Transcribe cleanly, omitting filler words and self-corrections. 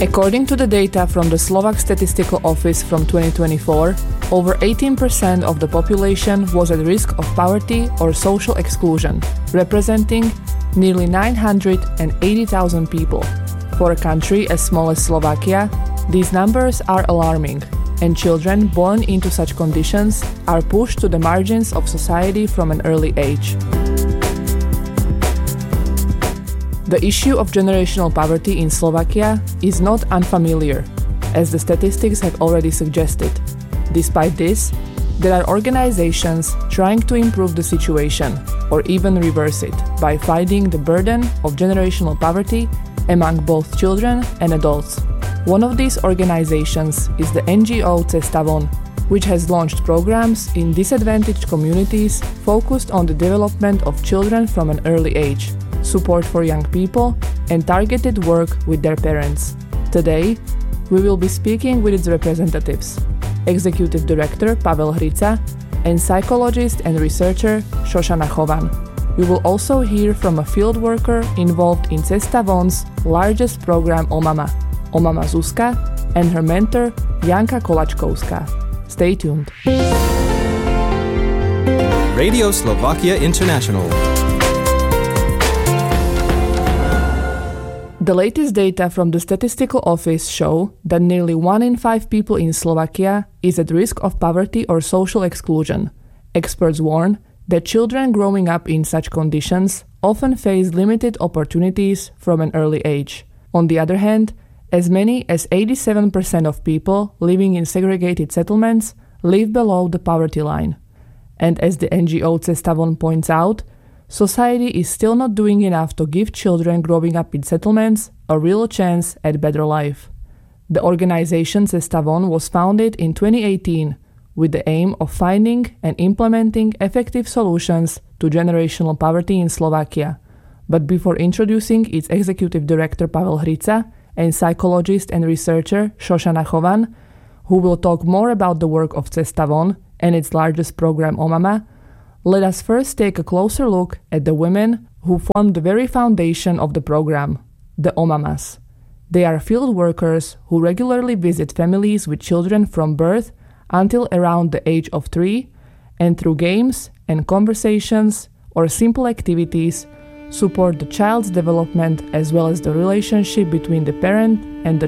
According to the data from the Slovak Statistical Office from 2024, over 18% of the population was at risk of poverty or social exclusion, representing nearly 980,000 people. For a country as small as Slovakia, these numbers are alarming, and children born into such conditions are pushed to the margins of society from an early age. The issue of generational poverty in Slovakia is not unfamiliar, as the statistics have already suggested. Despite this, there are organizations trying to improve the situation or even reverse it by fighting the burden of generational poverty among both children and adults. One of these organizations is the NGO Cesta Von, which has launched programs in disadvantaged communities focused on the development of children from an early age, support for young people, and targeted work with their parents. Today, we will be speaking with its representatives, Executive Director Pavel Hryca and psychologist and researcher Shoshana Chovan. We will also hear from a field worker involved in Cesta Von's largest program OMAMA Zuzka, and her mentor Janka Kolačkovská. Stay tuned. Radio Slovakia International. The latest data from the Statistical Office show that nearly 1 in 5 people in Slovakia is at risk of poverty or social exclusion. Experts warn that children growing up in such conditions often face limited opportunities from an early age. On the other hand, as many as 87% of people living in segregated settlements live below the poverty line. And as the NGO Cesta Von points out, society is still not doing enough to give children growing up in settlements a real chance at better life. The organization Cesta Von was founded in 2018 with the aim of finding and implementing effective solutions to generational poverty in Slovakia. But before introducing its executive director Pavel Hryca and psychologist and researcher Shoshana Chovan, who will talk more about the work of Cesta Von and its largest program OMAMA, let us first take a closer look at the women who form the very foundation of the program, the OMAMAs. They are field workers who regularly visit families with children from birth until around the age of 3, and through games and conversations or simple activities support the child's development as well as the relationship between the parent and the